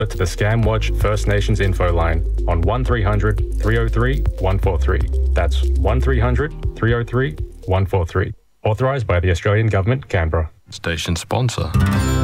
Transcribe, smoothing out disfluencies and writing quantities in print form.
to the ScamWatch First Nations info line on 1300 303 143. That's 1300 303 143. Authorised by the Australian Government, Canberra. Station sponsor.